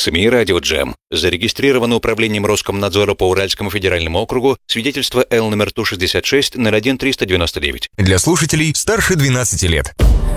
СМИ «Радио Джем». Зарегистрировано управлением Роскомнадзора по Уральскому федеральному округу. Свидетельство Л номер Ту-66-01-399. Для слушателей старше 12 лет.